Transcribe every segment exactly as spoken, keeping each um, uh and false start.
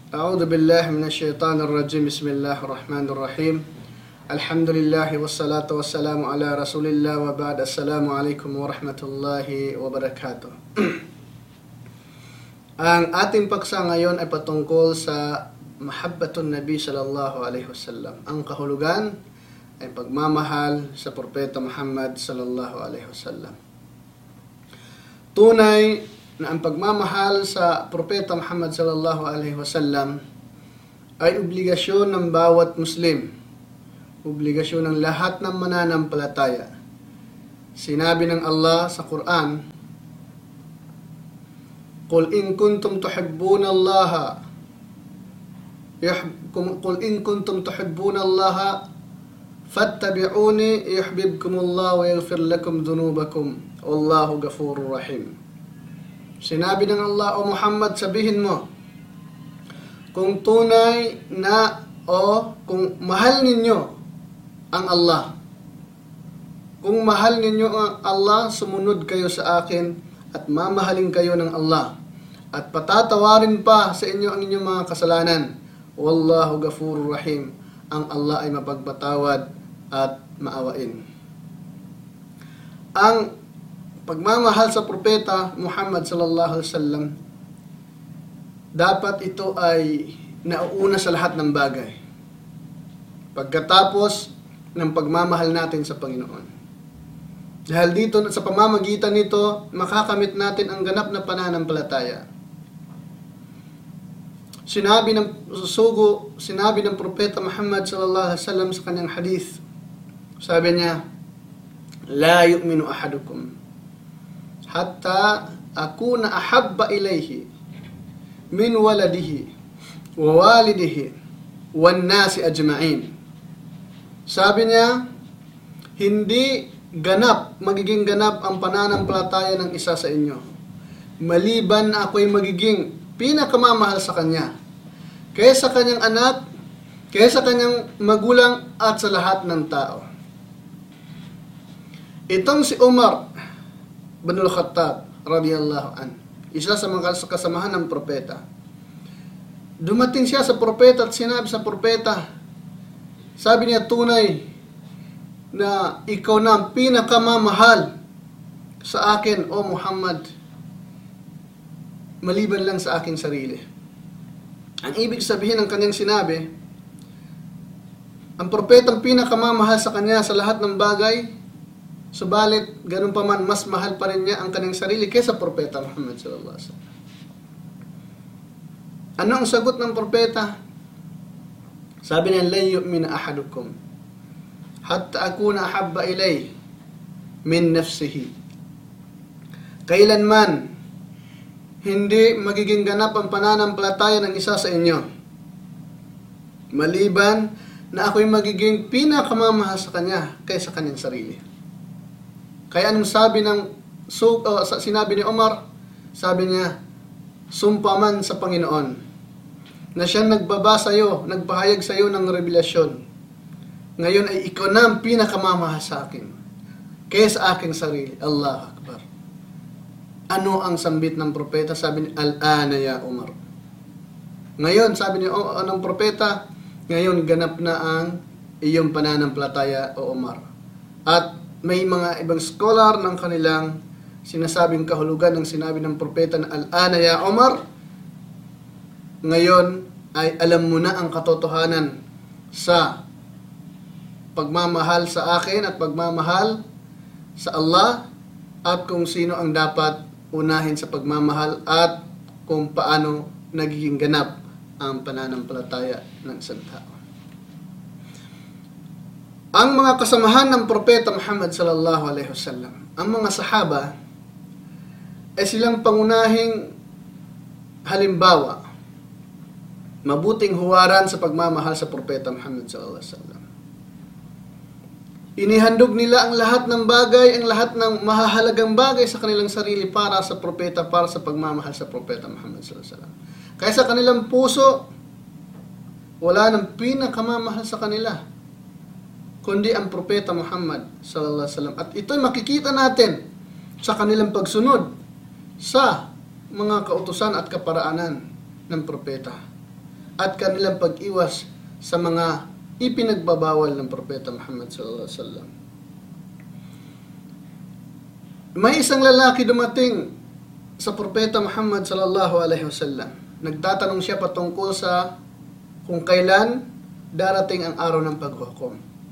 أعوذ بالله من الشيطان الرجيم بسم الله الرحمن الرحيم الحمد لله والصلاة والسلام على رسول الله وبعد السلام عليكم ورحمة الله وبركاته. Ang ating paksa ngayon ay patungkol sa mahabbatun Nabi sallallahu alaihi wasallam. Ang kahulugan ay pagmamahal sa Propeta Muhammad sallallahu alaihi wasallam. Tunay na ang pagmamahal sa Propeta Muhammad sallallahu alaihi wasallam ay obligasyon ng bawat Muslim, obligasyon ng lahat ng mananampalataya. Sinabi ng Allah sa Quran, "Qul in kuntum tuhibbuna Allah, qul in kuntum tuhibbuna Allah, fattabi'uni yuhibbukumullah wa yaghfir lakum dhunubakum, wallahu ghafurur rahim." Sinabi ng Allah, "O Muhammad, sabihin mo, kung tunay na o kung mahal ninyo ang Allah, kung mahal ninyo ang Allah, sumunod kayo sa akin at mamahalin kayo ng Allah at patatawarin pa sa inyo ang inyong mga kasalanan. Wallahu ghafurur rahim." Ang Allah ay mapagpatawad at maawain. Ang pagmamahal sa Propeta Muhammad sallallahu alaihi wasallam, dapat ito ay nauuna sa lahat ng bagay, pagkatapos ng pagmamahal natin sa Panginoon. Dahil dito, sa pamamagitan nito, makakamit natin ang ganap na pananampalataya. Sinabi ng susugo, sinabi ng Propeta Muhammad sallallahu alaihi wasallam sa kanyang hadith, sabi niya, "La yu'minu ahadukum hatta akuna ahabba ilayhi min waladihi wa walidihi wan nasi ajma'in." Sabi niya, hindi ganap, magiging ganap ang pananampalataya ng isa sa inyo, maliban na ako'y magiging pinakamamahal sa kanya, kaysa kanyang anak, kaysa kanyang magulang, at sa lahat ng tao. Itong si Umar bin al-Khattab radiyallahu an, isa sa mga kasamahan ng propeta. Dumating siya sa propeta at sinabi sa propeta, sabi niya, tunay na ikaw na ang pinakamamahal sa akin, O Muhammad, maliban lang sa aking sarili. Ang ibig sabihin ng kanyang sinabi, ang propetang pinakamamahal sa kanya sa lahat ng bagay, subalit, ganun pa man, mas mahal pa rin niya ang kanyang sarili kaysa Propeta Muhammad sallallahu alaihi wasallam. Ano ang sagot ng propeta? Sabi niya, "La yu'minu ahadukum hatta akuna ahabba ilay min nafsihi." Kailanman hindi magiging ganap ang pananampalataya ng isa sa inyo, maliban na ako'y magiging pinakamamahal sa kanya kaysa kanyang sarili. Kaya anong sabi ng so, uh, sinabi ni Umar? Sabi niya, "Sumpa man sa Panginoon na siyang nagbaba sa iyo, nagpahayag sa iyo ng revelasyon, ngayon ay ikaw na ang pinakamamahal sa akin kaysa sa aking sarili." Allahu Akbar. Ano ang sambit ng propeta? Sabi ni, "Al-ana ya Umar." Ngayon, sabi ni oh, ng propeta, ngayon ganap na ang iyong pananampalataya, o Umar. At may mga ibang scholar ng kanilang sinasabing kahulugan ng sinabi ng propeta na "Al-ana ya Umar." Ngayon ay alam mo na ang katotohanan sa pagmamahal sa akin at pagmamahal sa Allah, at kung sino ang dapat unahin sa pagmamahal, at kung paano nagiging ganap ang pananampalataya ng isang tao. Ang mga kasamahan ng Propeta Muhammad sallallahu alaihi wasallam, ang mga sahaba, ay silang pangunahing halimbawa, mabuting huwaran sa pagmamahal sa Propeta Muhammad sallallahu alaihi wasallam. Inihandog nila ang lahat ng bagay, ang lahat ng mahahalagang bagay sa kanilang sarili para sa propeta, para sa pagmamahal sa Propeta Muhammad sallallahu alaihi wasallam. Kaya sa kanilang puso, wala nang pinakamamahal sa kanila kundi ang Propeta Muhammad sallallahu alaihi wasallam. At ito'y makikita natin sa kanilang pagsunod sa mga kautusan at kaparaanan ng propeta. at kanilang pag-iwas sa mga ipinagbabawal ng Propeta Muhammad sallallahu alaihi wasallam. May isang lalaki dumating sa Propeta Muhammad sallallahu alaihi wasallam. Nagtatanong siya patungkol sa kung kailan darating ang araw ng paghukom.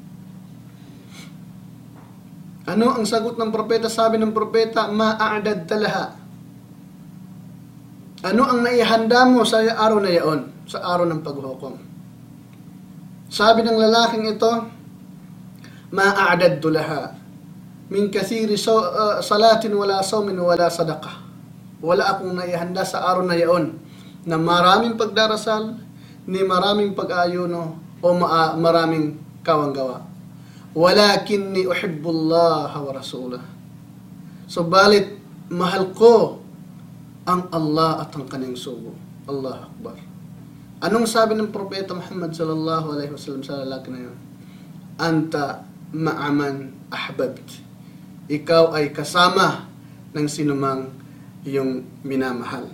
Ano ang sagot ng propeta? Sabi ng propeta, ma'a'dad talaha. Ano ang naihanda mo sa araw na yaon, sa araw ng paghukom? Sabi ng lalaking ito, ma'a'dad laha min kathiri so, uh, salatin wala sawmin wala sadaqah. Wala akong naihanda sa araw na yaon na maraming pagdarasal, ni maraming pag-ayuno, o ma- maraming kawanggawa. Walakinni uhibbullah wa rasulah. Subalit, mahal ko ang Allah at ang kanyang sugo. Allah Akbar. Anong sabi ng Propeta Muhammad sallallahu alaihi wasallam sa lalaki na yun? Anta ma'aman ahbabt. Ikaw ay kasama ng sinumang iyong minamahal.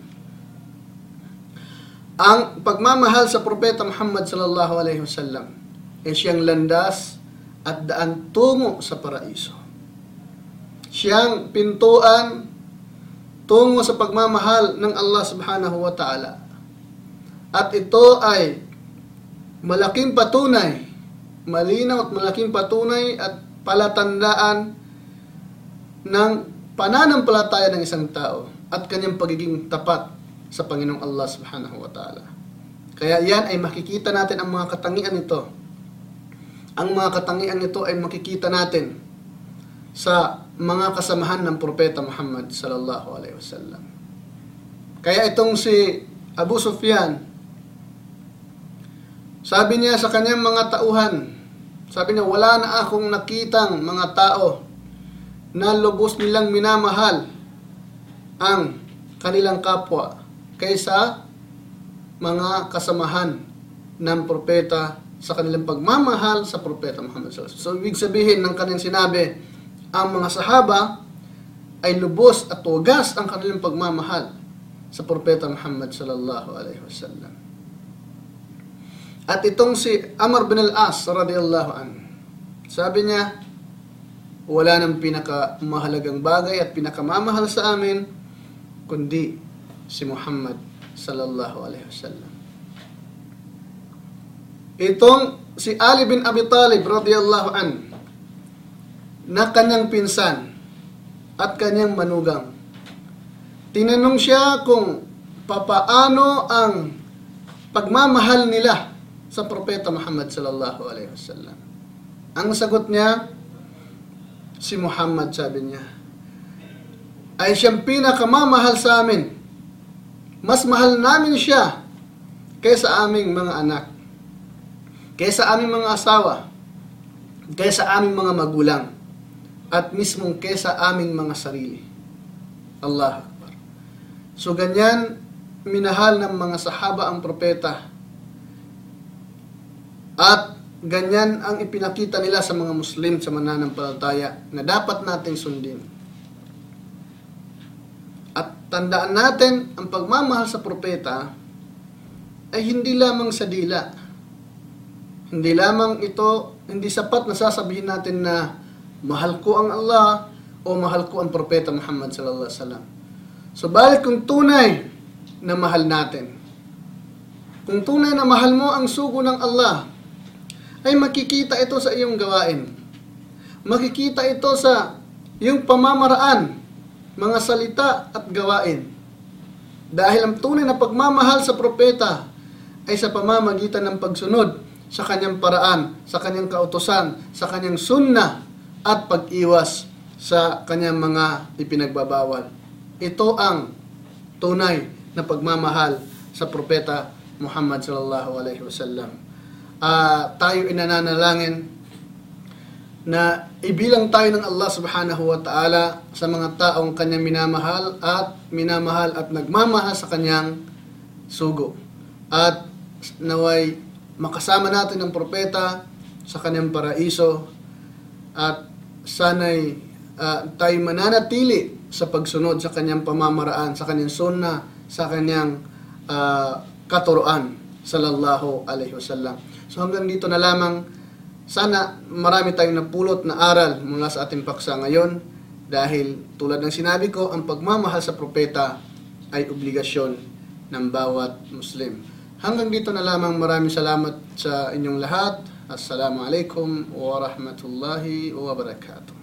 Ang pagmamahal sa Propeta Muhammad sallallahu alaihi wasallam ay siyang landas at daan tungo sa paraiso. Siyang pintuan tungo sa pagmamahal ng Allah subhanahu wa ta'ala. At ito ay malaking patunay, malinaw at malaking patunay at palatandaan ng pananampalataya ng isang tao at kanyang pagiging tapat sa Panginoong Allah subhanahu wa ta'ala. Kaya yan ay makikita natin ang mga katangian nito. Ang mga katangian nito ay makikita natin sa mga kasamahan ng Propeta Muhammad sallallahu alaihi wasallam. Kaya itong si Abu Sufyan, sabi niya sa kanyang mga tauhan, sabi niya, wala na akong nakitang mga tao na lubos nilang minamahal ang kanilang kapwa kaysa mga kasamahan ng propeta sa kanilang pagmamahal sa Propeta Muhammad sallallahu alaihi wasallam. So, ibig sabihin ng kanyang sinabi, ang mga sahaba ay lubos at wagas ang kanilang pagmamahal sa Propeta Muhammad sallallahu alaihi wasallam. At itong si Amr bin al-As radhiyallahu anhu, sabi niya, wala nang pinakamahalagang bagay at pinakamamahal sa amin kundi si Muhammad sallallahu alaihi wasallam. Itong si Ali bin Abi Talib radhiyallahu anhu, na kanyang pinsan at kanyang manugang, tinanong siya kung papaano ang pagmamahal nila sa Propeta Muhammad sallallahu alaihi wasallam. Ang sagot niya, si Muhammad, sabi niya, ay siyang pinakamamahal sa amin. Mas mahal namin siya kaysa aming mga anak, kaysa aming mga asawa, kaysa aming mga magulang, at mismong kaysa aming mga sarili. Allah Akbar. So ganyan, minahal ng mga sahaba ang propeta. At ganyan ang ipinakita nila sa mga Muslim sa mananampalataya na dapat nating sundin. At tandaan natin, ang pagmamahal sa propeta ay hindi lamang sa dila. Hindi lamang ito, hindi sapat na sasabihin natin na mahal ko ang Allah o mahal ko ang Propeta Muhammad sallallahu alaihi wasallam. Subalit kung tunay na mahal natin, kung tunay na mahal mo ang sugo ng Allah, ay makikita ito sa iyong gawain. Makikita ito sa iyong pamamaraan, mga salita at gawain. Dahil ang tunay na pagmamahal sa propeta ay sa pamamagitan ng pagsunod sa kanyang paraan, sa kanyang kautusan, sa kanyang sunnah, at pag-iwas sa kanyang mga ipinagbabawal. Ito ang tunay na pagmamahal sa Propeta Muhammad sallallahu alaihi wasallam. Uh, tayo inananalangin na ibilang tayo ng Allah subhanahu wa ta'ala sa mga taong kanyang minamahal at minamahal at nagmamahal sa kanyang sugo. At naway makasama natin ang propeta sa kanyang paraiso at sana'y uh, tayo mananatili sa pagsunod sa kanyang pamamaraan, sa kanyang sunnah, sa kanyang uh, katuruan. sallallahu alaihi wasallam. So hanggang dito na lamang. Sana marami tayong napulot na aral mula sa ating paksa ngayon dahil tulad ng sinabi ko, ang pagmamahal sa propeta ay obligasyon ng bawat Muslim. Hanggang dito na lamang. Maraming salamat sa inyong lahat. Assalamu alaikum wa rahmatullahi wa barakatuh.